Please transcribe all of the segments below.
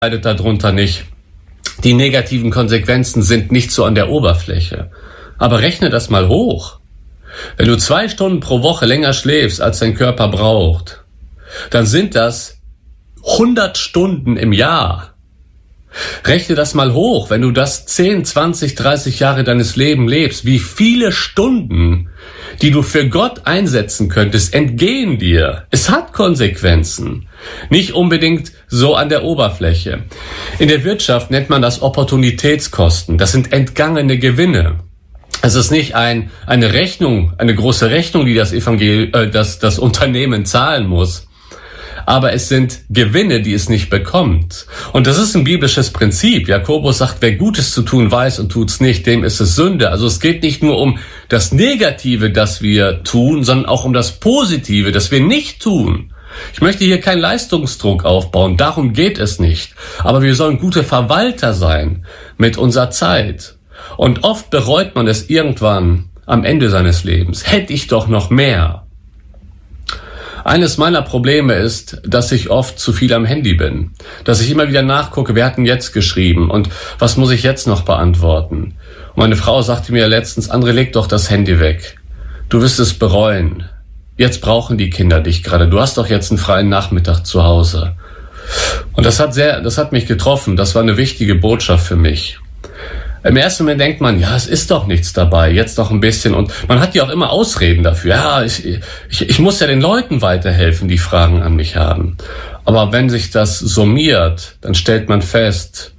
leidet darunter nicht. Die negativen Konsequenzen sind nicht so an der Oberfläche. Aber rechne das mal hoch. Wenn du 2 Stunden pro Woche länger schläfst, als dein Körper braucht, dann sind das 100 Stunden im Jahr. Rechne das mal hoch, wenn du das 10, 20, 30 Jahre deines Lebens lebst, wie viele Stunden, die du für Gott einsetzen könntest, entgehen dir. Es hat Konsequenzen. Nicht unbedingt so an der Oberfläche. In der Wirtschaft nennt man das Opportunitätskosten. Das sind entgangene Gewinne. Es ist nicht eine Rechnung, eine große Rechnung, die das Unternehmen zahlen muss. Aber es sind Gewinne, die es nicht bekommt. Und das ist ein biblisches Prinzip. Jakobus sagt, wer Gutes zu tun weiß und tut's nicht, dem ist es Sünde. Also es geht nicht nur um das Negative, das wir tun, sondern auch um das Positive, das wir nicht tun. Ich möchte hier keinen Leistungsdruck aufbauen, darum geht es nicht. Aber wir sollen gute Verwalter sein mit unserer Zeit. Und oft bereut man es irgendwann am Ende seines Lebens. Hätte ich doch noch mehr. Eines meiner Probleme ist, dass ich oft zu viel am Handy bin. Dass ich immer wieder nachgucke, wer hat denn jetzt geschrieben und was muss ich jetzt noch beantworten. Und meine Frau sagte mir letztens, André, leg doch das Handy weg. Du wirst es bereuen. Jetzt brauchen die Kinder dich gerade. Du hast doch jetzt einen freien Nachmittag zu Hause. Und das hat mich getroffen. Das war eine wichtige Botschaft für mich. Im ersten Moment denkt man, ja, es ist doch nichts dabei, jetzt noch ein bisschen. Und man hat ja auch immer Ausreden dafür. Ja, ich muss ja den Leuten weiterhelfen, die Fragen an mich haben. Aber wenn sich das summiert, dann stellt man fest,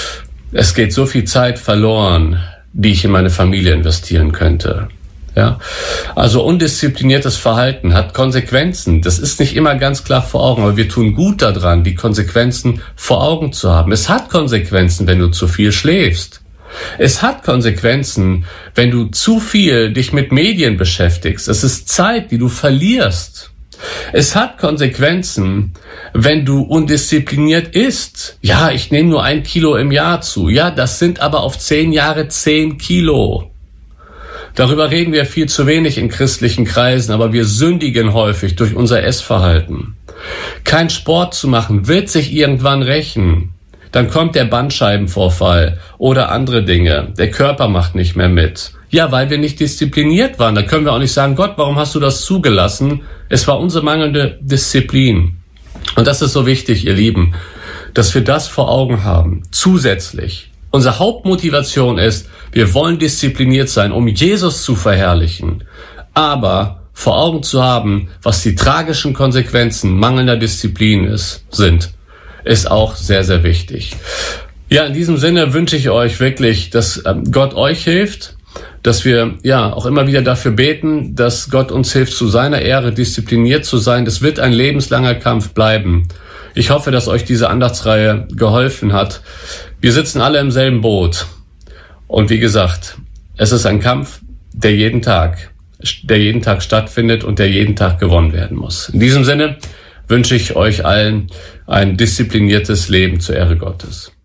es geht so viel Zeit verloren, die ich in meine Familie investieren könnte. Ja, also undiszipliniertes Verhalten hat Konsequenzen. Das ist nicht immer ganz klar vor Augen, aber wir tun gut daran, die Konsequenzen vor Augen zu haben. Es hat Konsequenzen, wenn du zu viel schläfst. Es hat Konsequenzen, wenn du zu viel dich mit Medien beschäftigst. Es ist Zeit, die du verlierst. Es hat Konsequenzen, wenn du undiszipliniert isst. Ja, ich nehme nur 1 Kilo im Jahr zu. Ja, das sind aber auf 10 Jahre 10 Kilo. Darüber reden wir viel zu wenig in christlichen Kreisen, aber wir sündigen häufig durch unser Essverhalten. Kein Sport zu machen wird sich irgendwann rächen. Dann kommt der Bandscheibenvorfall oder andere Dinge. Der Körper macht nicht mehr mit. Ja, weil wir nicht diszipliniert waren. Da können wir auch nicht sagen, Gott, warum hast du das zugelassen? Es war unsere mangelnde Disziplin. Und das ist so wichtig, ihr Lieben, dass wir das vor Augen haben. Zusätzlich. Unsere Hauptmotivation ist, wir wollen diszipliniert sein, um Jesus zu verherrlichen. Aber vor Augen zu haben, was die tragischen Konsequenzen mangelnder Disziplin sind, ist auch sehr, sehr wichtig. Ja, in diesem Sinne wünsche ich euch wirklich, dass Gott euch hilft, dass wir ja auch immer wieder dafür beten, dass Gott uns hilft, zu seiner Ehre diszipliniert zu sein. Das wird ein lebenslanger Kampf bleiben. Ich hoffe, dass euch diese Andachtsreihe geholfen hat. Wir sitzen alle im selben Boot. Und wie gesagt, es ist ein Kampf, der jeden Tag stattfindet und der jeden Tag gewonnen werden muss. In diesem Sinne wünsche ich euch allen ein diszipliniertes Leben zur Ehre Gottes.